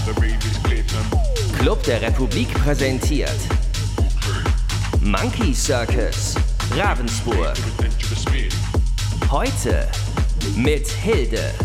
Club der Republik präsentiert Monkey Circus Ravensburg. Heute mit Hilde.